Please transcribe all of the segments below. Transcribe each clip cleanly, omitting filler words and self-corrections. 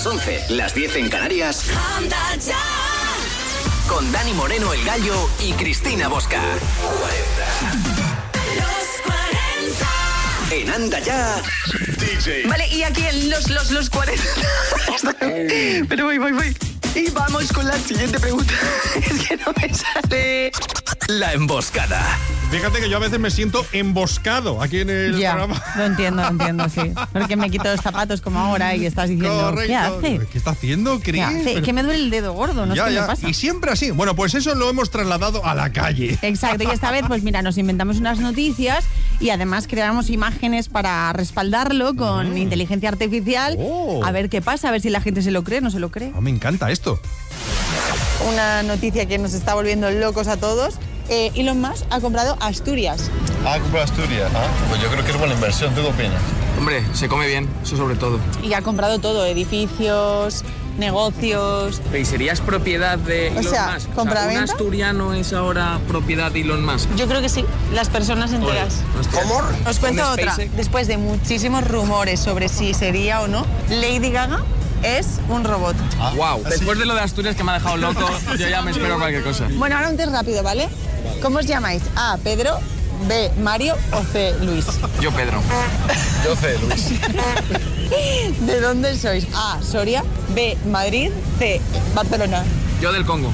las 11, las 10 en Canarias. Anda ya. Con Dani Moreno, el Gallo, y Cristina Bosca. 40. En Anda Ya. DJ. Vale, y aquí en los 40. Pero voy. Y vamos con la siguiente pregunta. Es que no me sale. La emboscada. Fíjate que yo a veces me siento emboscado aquí en el programa. Lo entiendo, sí. Porque me quito los zapatos como ahora y estás diciendo, correcto. ¿Qué hace? ¿Qué está haciendo, Cris? ¿Qué hace? Es que me duele el dedo gordo, no sé qué me pasa. Y siempre así. Bueno, pues eso lo hemos trasladado a la calle. Exacto, y esta vez, pues mira, nos inventamos unas noticias y además creamos imágenes para respaldarlo con inteligencia artificial. A ver qué pasa, a ver si la gente se lo cree o no se lo cree. Me encanta esto. Una noticia que nos está volviendo locos a todos. Elon Musk ha comprado Asturias. Ha comprado Asturias. Pues yo creo que es buena inversión. ¿Tú qué opinas? Hombre, se come bien, eso sobre todo. Y ha comprado todo, edificios, negocios. ¿Y serías propiedad de Elon Musk? ¿compraventa? ¿Un asturiano es ahora propiedad de Elon Musk? Yo creo que sí, las personas enteras. ¿Cómo? Os cuento otra. SpaceX. Después de muchísimos rumores sobre si sería o no, Lady Gaga es un robot. Wow, después de lo de Asturias que me ha dejado loco, yo ya me espero cualquier cosa. Bueno, ahora un test rápido, ¿vale? ¿Cómo os llamáis? A, Pedro, B, Mario o C, Luis. Yo, Pedro. Yo sé, Luis. ¿De dónde sois? A, Soria, B, Madrid, C, Barcelona. Yo del Congo.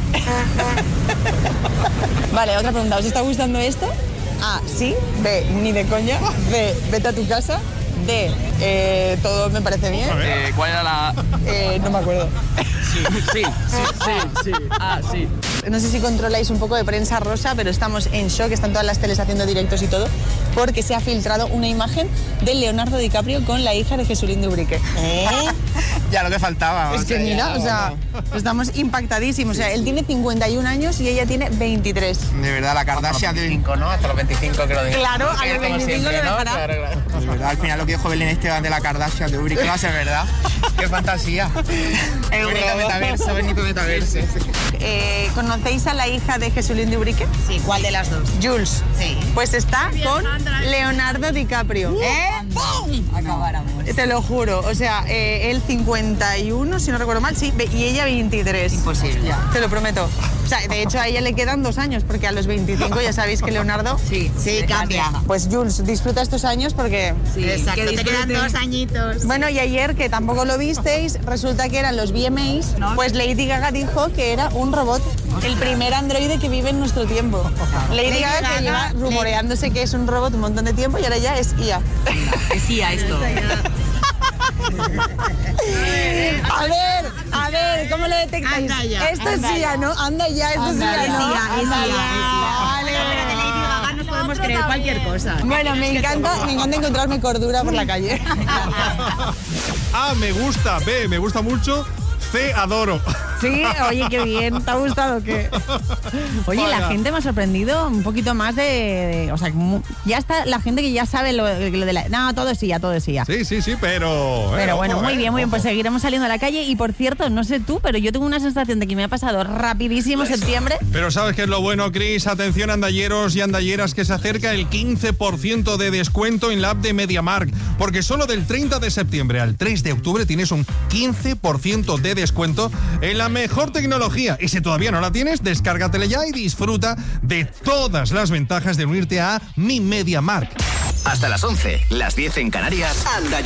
Vale, otra pregunta. ¿Os está gustando esto? A, sí, B, ni de coña, C, vete a tu casa, D, todo me parece bien. ¿Cuál era la...? No me acuerdo. Sí. Ah, sí. No sé si controláis un poco de prensa rosa, pero estamos en shock, están todas las teles haciendo directos y todo, porque se ha filtrado una imagen de Leonardo DiCaprio con la hija de Jesulín de Ubrique. Ya lo que faltaba. Es que mira, estamos impactadísimos. O sea, él tiene 51 años y ella tiene 23. De verdad, la Kardashian de 25, ¿no? Hasta los 25 que lo digo. Claro, a los 25 lo dejará. Claro. De verdad, al final lo que dijo Belén Esteban de la Kardashian de Ubrique va a ser verdad. Qué fantasía. Bonito metaverso. ¿Conocéis a la hija de Jesulín de Ubrique? Sí, ¿cuál de las dos? Jules. Sí. Pues está con Leonardo DiCaprio. ¡Pum! Acabáramos. Te lo juro, o sea, él 51, si no recuerdo mal, sí, y ella 23. Imposible. Te lo prometo. O sea, de hecho a ella le quedan 2 años, porque a los 25 ya sabéis que Leonardo... Sí, cambia. Pues Jules, disfruta estos años porque... Sí, exacto, te quedan 2 añitos. Bueno, y ayer, que tampoco lo visteis, resulta que eran los VMAs, pues Lady Gaga dijo que era un robot, el primer androide que vive en nuestro tiempo. Lady Gaga que lleva rumoreándose que es un robot un montón de tiempo y ahora ya es IA. Es IA esto. A ver, ¿cómo lo detectáis? Anda ya, Esto es anda IA, ya. ¿no? Anda ya, esto es IA, ¿no? Es IA. Vale. Pero de Lady Gaga nos podemos creer cualquier cosa. Bueno, me encanta encontrarme cordura por la calle. A, me gusta. B, me gusta mucho. C, adoro. Sí, oye, qué bien. ¿Te ha gustado qué? Oye, Vaya. la gente me ha sorprendido un poquito más o sea, ya está la gente que ya sabe lo de la... No, todo es IA, todo es IA. Sí, pero... Pero bueno, ojo, muy bien, ojo. pues seguiremos saliendo a la calle. Y por cierto, no sé tú, pero yo tengo una sensación de que me ha pasado rapidísimo septiembre. Pero ¿sabes qué es lo bueno, Cris? Atención, andalleros y andalleras, que se acerca el 15% de descuento en la app de MediaMarkt. Porque solo del 30 de septiembre al 3 de octubre tienes un 15% de descuento en la mejor tecnología. Y si todavía no la tienes, descárgatela ya y disfruta de todas las ventajas de unirte a Mi MediaMarkt. Hasta las 11, las 10 en Canarias. Anda